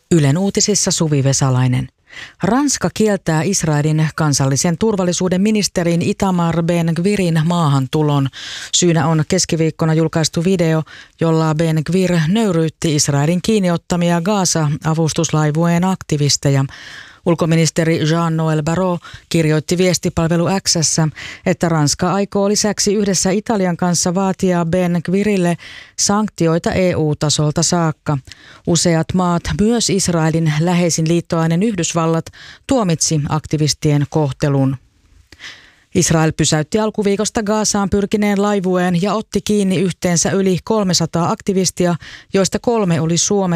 Ylen uutisissa Suvi Vesalainen. Ranska kieltää Israelin kansallisen turvallisuuden ministerin Itamar Ben-Gvirin maahantulon. Syynä on keskiviikkona julkaistu video, jolla Ben-Gvir nöyryytti Israelin kiinniottamia Gaza-avustuslaivueen aktivisteja. Ulkoministeri Jean-Noël Barrot kirjoitti viestipalvelu X:ssä, että Ranska aikoo lisäksi yhdessä Italian kanssa vaatia Ben-Gvirille sanktioita EU-tasolta saakka. Useat maat, myös Israelin läheisin liittolainen Yhdysvallat, tuomitsi aktivistien kohtelun. Israel pysäytti alkuviikosta Gazaan pyrkineen laivueen ja otti kiinni yhteensä yli 300 aktivistia, joista 3 oli Suomessa.